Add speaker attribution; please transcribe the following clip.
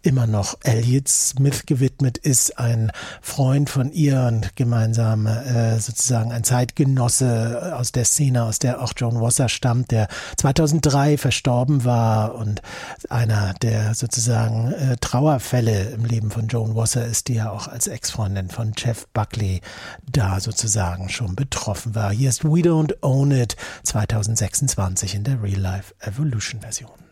Speaker 1: immer noch Elliott Smith gewidmet ist, ein Freund von ihr und gemeinsam sozusagen ein Zeitgenosse aus der Szene, aus der auch Joan Wasser stammt, der 2003 verstorben war und einer der sozusagen Trauerfälle im Leben von Joan Wasser ist, die ja auch als Ex-Freundin von Jeff Buckley da sozusagen schon betroffen war. Hier ist We Don't Own It 2026 in der Real Life Evolution Version.